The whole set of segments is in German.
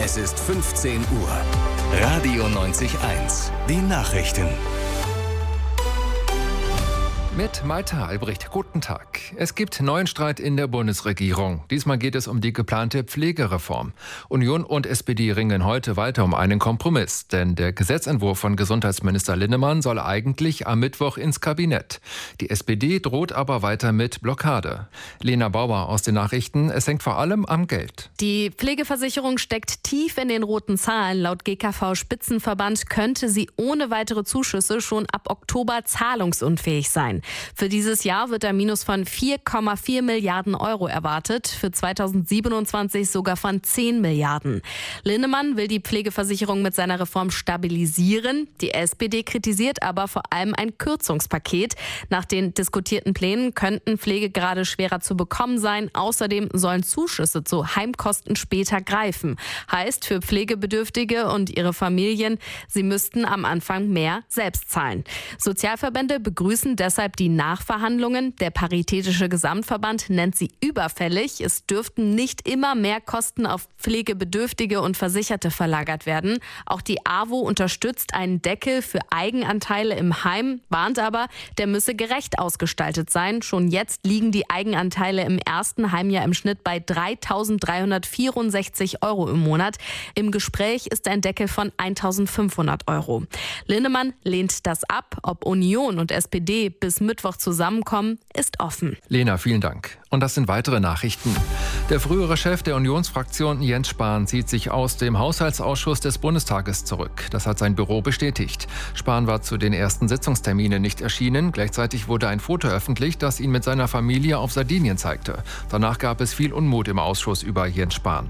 Es ist 15 Uhr. Radio 90.1. Die Nachrichten. Mit Maita Albrecht, guten Tag. Es gibt neuen Streit in der Bundesregierung. Diesmal geht es um die geplante Pflegereform. Union und SPD ringen heute weiter um einen Kompromiss. Denn der Gesetzentwurf von Gesundheitsminister Linnemann soll eigentlich am Mittwoch ins Kabinett. Die SPD droht aber weiter mit Blockade. Lena Bauer aus den Nachrichten. Es hängt vor allem am Geld. Die Pflegeversicherung steckt tief in den roten Zahlen. Laut GKV-Spitzenverband könnte sie ohne weitere Zuschüsse schon ab Oktober zahlungsunfähig sein. Für dieses Jahr wird ein Minus von 4,4 Milliarden Euro erwartet, für 2027 sogar von 10 Milliarden. Linnemann will die Pflegeversicherung mit seiner Reform stabilisieren. Die SPD kritisiert aber vor allem ein Kürzungspaket. Nach den diskutierten Plänen könnten Pflegegrade schwerer zu bekommen sein. Außerdem sollen Zuschüsse zu Heimkosten später greifen. Heißt für Pflegebedürftige und ihre Familien, sie müssten am Anfang mehr selbst zahlen. Sozialverbände begrüßen deshalb die Nachverhandlungen. Der Paritätische Gesamtverband nennt sie überfällig. Es dürften nicht immer mehr Kosten auf Pflegebedürftige und Versicherte verlagert werden. Auch die AWO unterstützt einen Deckel für Eigenanteile im Heim, warnt aber, der müsse gerecht ausgestaltet sein. Schon jetzt liegen die Eigenanteile im ersten Heimjahr im Schnitt bei 3.364 Euro im Monat. Im Gespräch ist ein Deckel von 1.500 Euro. Linnemann lehnt das ab. Ob Union und SPD bis Mittwoch zusammenkommen, ist offen. Lena, vielen Dank. Und das sind weitere Nachrichten. Der frühere Chef der Unionsfraktion Jens Spahn zieht sich aus dem Haushaltsausschuss des Bundestages zurück. Das hat sein Büro bestätigt. Spahn war zu den ersten Sitzungsterminen nicht erschienen. Gleichzeitig wurde ein Foto öffentlich, das ihn mit seiner Familie auf Sardinien zeigte. Danach gab es viel Unmut im Ausschuss über Jens Spahn.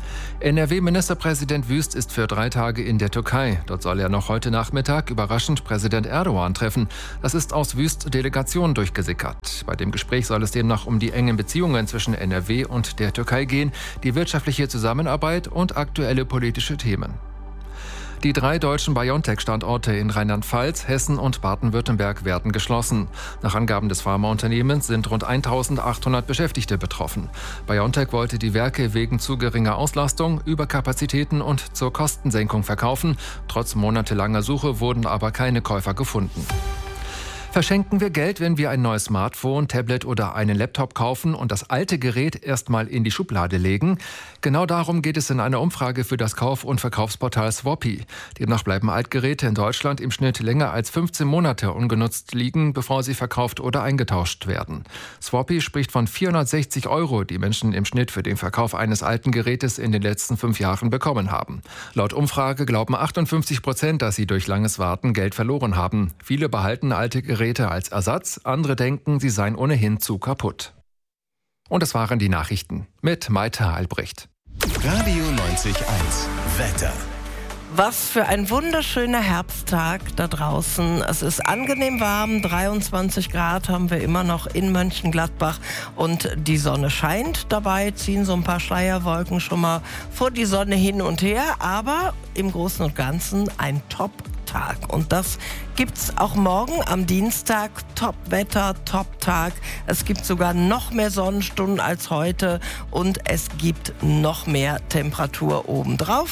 NRW-Ministerpräsident Wüst ist für 3 Tage in der Türkei. Dort soll er noch heute Nachmittag überraschend Präsident Erdogan treffen. Das ist aus Wüsts Delegation durchgesickert. Bei dem Gespräch soll es demnach um die engen Beziehungen zwischen NRW und der Türkei gehen, die wirtschaftliche Zusammenarbeit und aktuelle politische Themen. Die 3 deutschen BioNTech-Standorte in Rheinland-Pfalz, Hessen und Baden-Württemberg werden geschlossen. Nach Angaben des Pharmaunternehmens sind rund 1.800 Beschäftigte betroffen. BioNTech wollte die Werke wegen zu geringer Auslastung, Überkapazitäten und zur Kostensenkung verkaufen. Trotz monatelanger Suche wurden aber keine Käufer gefunden. Verschenken wir Geld, wenn wir ein neues Smartphone, Tablet oder einen Laptop kaufen und das alte Gerät erstmal in die Schublade legen? Genau darum geht es in einer Umfrage für das Kauf- und Verkaufsportal Swappy. Demnach bleiben Altgeräte in Deutschland im Schnitt länger als 15 Monate ungenutzt liegen, bevor sie verkauft oder eingetauscht werden. Swappy spricht von 460 Euro, die Menschen im Schnitt für den Verkauf eines alten Gerätes in den letzten 5 Jahren bekommen haben. Laut Umfrage glauben 58%, dass sie durch langes Warten Geld verloren haben. Viele behalten alte Geräte als Ersatz, andere denken, sie seien ohnehin zu kaputt. Und das waren die Nachrichten mit Maita Albrecht. Radio 90.1. Wetter. Was für ein wunderschöner Herbsttag da draußen. Es ist angenehm warm, 23 Grad haben wir immer noch in Mönchengladbach und die Sonne scheint. Dabei ziehen so ein paar Schleierwolken schon mal vor die Sonne hin und her, aber im Großen und Ganzen ein Top-Tag. Und das gibt's auch morgen am Dienstag. Top-Wetter, Top-Tag. Es gibt sogar noch mehr Sonnenstunden als heute und es gibt noch mehr Temperatur obendrauf.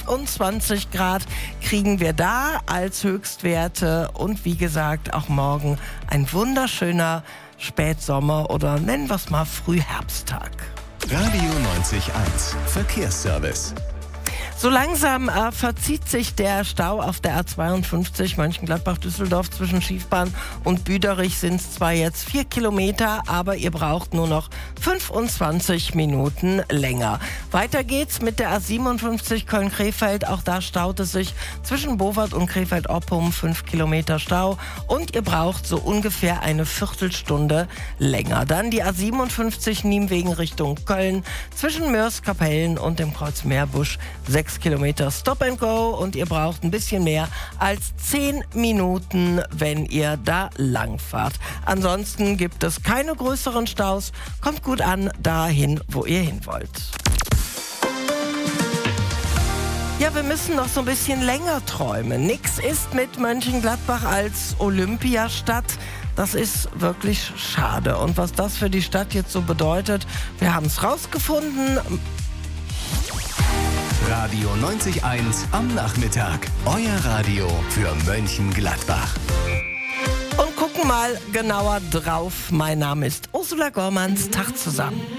25 Grad kriegen wir da als Höchstwerte und wie gesagt auch morgen ein wunderschöner Spätsommer oder nennen wir es mal Frühherbsttag. Radio 90.1. Verkehrsservice. So langsam verzieht sich der Stau auf der A52 Mönchengladbach-Düsseldorf zwischen Schiefbahn und Büderich. Sind es zwar jetzt 4 Kilometer, aber ihr braucht nur noch 25 Minuten länger. Weiter geht's mit der A57 Köln-Krefeld. Auch da staut es sich zwischen Bovard und Krefeld-Oppum 5 Kilometer Stau und ihr braucht so ungefähr eine Viertelstunde länger. Dann die A57 Nienwegen Richtung Köln zwischen Mörs-Kapellen und dem Kreuz Meerbusch 6 Kilometer Stop and Go und ihr braucht ein bisschen mehr als 10 Minuten, wenn ihr da lang fahrt. Ansonsten gibt es keine größeren Staus. Kommt gut an dahin, wo ihr hin wollt. Ja, wir müssen noch so ein bisschen länger träumen. Nix ist mit Mönchengladbach als Olympiastadt. Das ist wirklich schade. Und was das für die Stadt jetzt so bedeutet, wir haben es rausgefunden. Radio 90.1 am Nachmittag. Euer Radio für Mönchengladbach. Und gucken mal genauer drauf. Mein Name ist Ursula Gormanns. Tag zusammen.